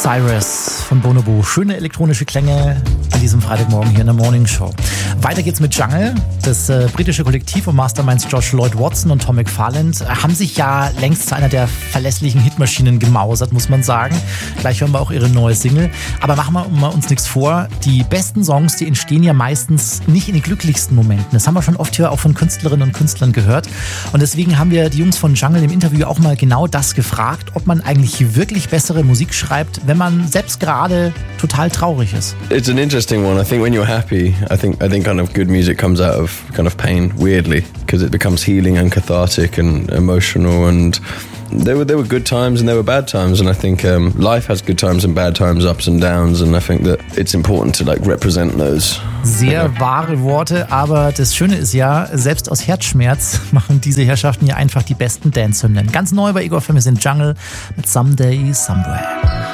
Cyrus von Bonobo. Schöne elektronische Klänge an diesem Freitagmorgen hier in der Morning Show. Weiter geht's mit Jungle. Das britische Kollektiv um Masterminds Josh Lloyd Watson und Tom McFarland haben sich ja längst zu einer der verlässlichen Hitmaschinen gemausert, muss man sagen. Gleich hören wir auch ihre neue Single. Aber machen wir uns nichts vor. Die besten Songs, die entstehen ja meistens nicht in den glücklichsten Momenten. Das haben wir schon oft hier auch von Künstlerinnen und Künstlern gehört. Und deswegen haben wir die Jungs von Jungle im Interview auch mal genau das gefragt, ob man eigentlich wirklich bessere Musik schreibt, wenn man selbst gerade total traurig ist. It's an interesting one. I think when you're happy, I think kind of good music comes out of kind of pain, weirdly, because it becomes healing and cathartic and emotional, and there were good times and there were bad times, and I think life has good times and bad times, ups and downs, and I think that it's important to like represent those. Sehr wahre Worte, aber das Schöne ist ja, selbst aus Herzschmerz machen diese Herrschaften ja einfach die besten Dance-Hymnen. Ganz neu bei Ego FM sind Jungle mit Someday, Somewhere.